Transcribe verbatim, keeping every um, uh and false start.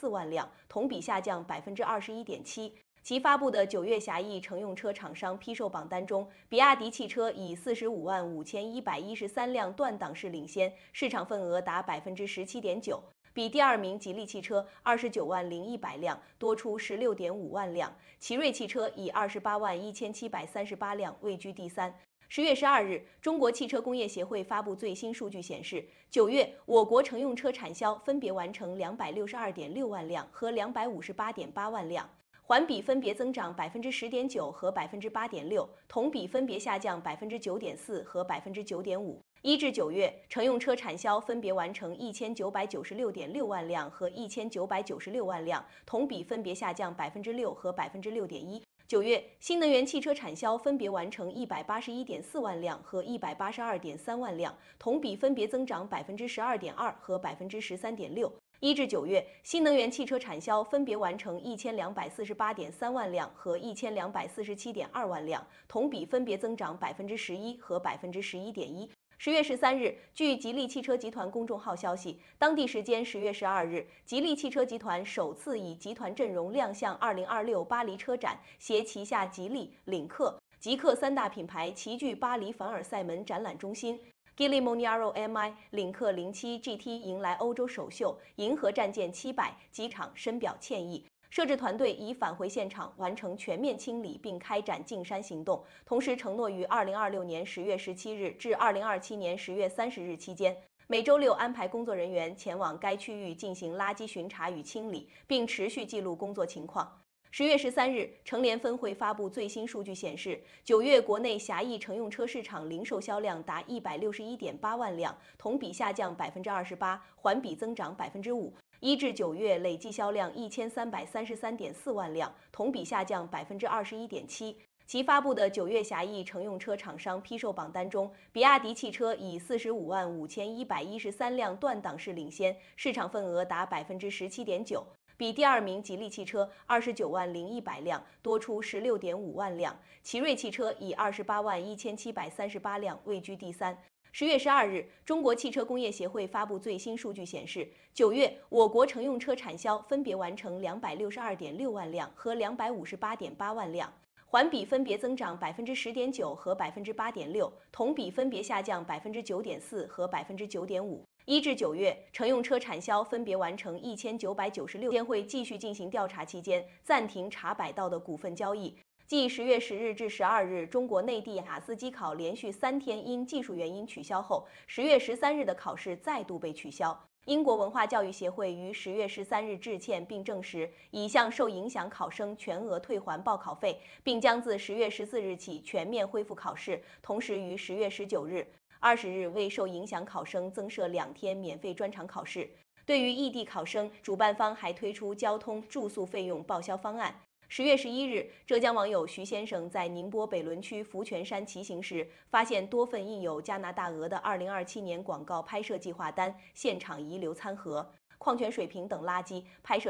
四万辆，同比下降百分之二十一点七。其发布的九月狭义乘用车厂商批售榜单中，比亚迪汽车以四十五万五千一百一十三辆断档式领先，市场份额达百分之十七点九，比第二名吉利汽车二十九万零一百辆多出十六点五万辆，奇瑞汽车以二十八万一千七百三十八辆位居第三。十月十二日，中国汽车工业协会发布最新数据显示，九月我国乘用车产销分别完成两百六十二点六万辆和两百五十八点八万辆。环比分别增长百分之十点九和百分之八点六，同比分别下降百分之九点四和百分之九点五。一至九月，乘用车产销分别完成一千九百九十六点六万辆和一千九百九十六万辆，同比分别下降百分之六和百分之六点一。九月，新能源汽车产销分别完成一百八十一点四万辆和一百八十二点三万辆，同比分别增长百分之十二点二和百分之十三点六。一至九月，新能源汽车产销分别完成一千两百四十八点三万辆和一千两百四十七点二万辆，同比分别增长百分之十一和百分之十一点一。十月十三日，据吉利汽车集团公众号消息，当地时间十月十二日，吉利汽车集团首次以集团阵容亮相二零二六巴黎车展，携旗下吉利、领克、极氪三大品牌齐聚巴黎凡尔赛门展览中心。Geely Monaro M I 领克零七 G T 迎来欧洲首秀，银河战舰七百，机场深表歉意。摄制团队已返回现场，完成全面清理并开展净山行动，同时承诺于二零二六年十月十七日至二零二七年十月三十日期间，每周六安排工作人员前往该区域进行垃圾巡查与清理，并持续记录工作情况。十月十三日，乘联分会发布最新数据显示，九月国内狭义乘用车市场零售销量达一百六十一点八万辆，同比下降百分之二十八，环比增长百分之五。一至九月累计销量一千三百三十三点四万辆，同比下降百分之二十一点七。其发布的九月狭义乘用车厂商批售榜单中，比亚迪汽车以四十五万五千一百一十三辆断档式领先，市场份额达百分之十七点九。比第二名吉利汽车二十九万零一百辆多出十六点五万辆，奇瑞汽车以二十八万一千七百三十八辆位居第三。十月十二日，中国汽车工业协会发布最新数据显示，九月我国乘用车产销分别完成两百六十二点六万辆和两百五十八点八万辆，环比分别增长百分之十点九和百分之八点六，同比分别下降百分之九点四和百分之九点五。一至九月，乘用车产销分别完成一千九百九十六。监会继续进行调查期间，暂停茶百道的股份交易。继十月十日至十二日，中国内地雅思机考连续三天因技术原因取消后，十月十三日的考试再度被取消。英国文化教育协会于十月十三日致歉并证实，已向受影响考生全额退还报考费，并将自十月十四日起全面恢复考试。同时于十月十九日、二十日为受影响考生增设两天免费专场考试。对于异地考生，主办方还推出交通、住宿费用报销方案。十月十一日，浙江网友徐先生在宁波北仑区福泉山骑行时，发现多份印有加拿大鹅的二零二七年广告拍摄计划单，现场遗留餐盒、矿泉水瓶等垃圾，拍摄